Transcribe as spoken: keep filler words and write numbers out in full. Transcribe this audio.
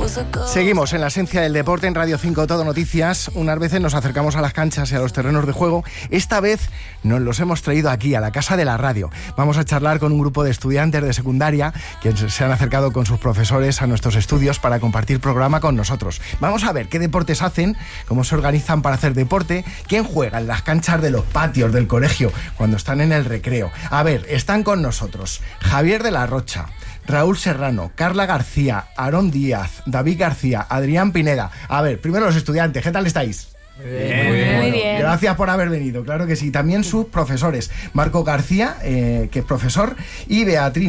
Seguimos en la esencia del deporte en Radio cinco Todo Noticias. Unas veces nos acercamos a las canchas y a los terrenos de juego. Esta vez nos los hemos traído aquí, a la casa de la radio. Vamos a charlar con un grupo de estudiantes de secundaria que se han acercado con sus profesores a nuestros estudios para compartir programa con nosotros. Vamos a ver qué deportes hacen, cómo se organizan para hacer deporte, quién juega en las canchas de los patios del colegio cuando están en el recreo. A ver, están con nosotros Javier de la Rocha, Raúl Serrano, Carla García, Aarón Díaz, David García, Adrián Pineda. A ver, primero los estudiantes, ¿qué tal estáis? Bien. Muy bien. Bueno, Muy bien. Gracias por haber venido, claro que sí. También sus profesores, Marco García, eh, que es profesor, y Beatriz